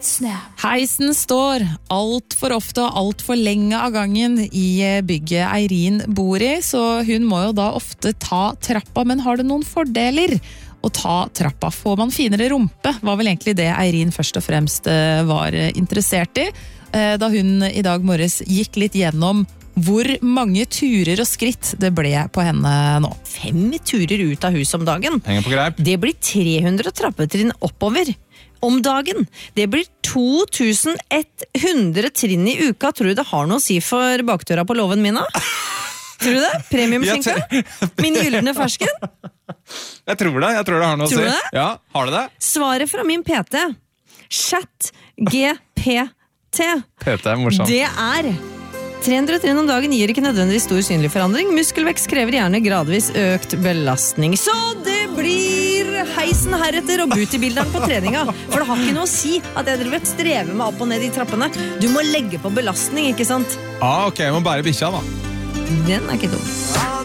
Heisen står alt for ofte og alt for lenge av gangen i bygget Eirin bor i, så hun må jo da ofte ta trappa, men har det noen fordeler? Å ta trappa, får man finere rumpe, var vel egentlig det Eirin først og fremst var interessert i, da hun i dag morges gikk litt gjennom hvor mange turer og skritt det ble på henne nå. 5 turer ut av huset om dagen. Henger på greip. Det blir 300 trappetrinn oppover om dagen. Det blir 2100 trinn i uka. Tror du det har noe å si for bakdøra på låven min da? Tror du det? Premiumskinka? Min gyldne fersken? Jeg tror det har noe å si. Tror du det? Ja, har du det? Svaret fra min PT, ChatGPT, PT er morsomt. det 300 trinn om dagen gir ikke nødvendigvis stor synlig forandring. Muskelvekst krever gjerne gradvis økt belastning. Så det blir heisen heretter og bootybilderen på treninga. For det har ikke noe å si at jeg strever meg opp og ned i trappene. Du må legge på belastning, ikke sant? Ok, jeg må bære bikkja da. Den ikke dum.